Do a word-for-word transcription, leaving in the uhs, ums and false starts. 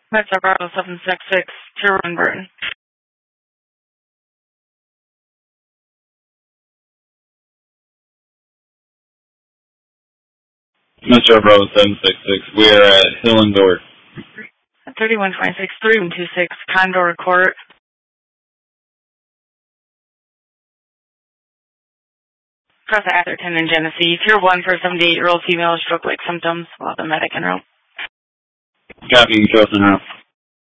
Metro Bravo seven six six, Tier one Burton. Metro Bravo seven six six, we are at Hill and Door. thirty-one twenty-six, three one two six, Condor Court. Cross Atherton in Genesee. Tier one for seventy-eight-year-old female with stroke-like symptoms while the medic en route. Copy, Charleston Route.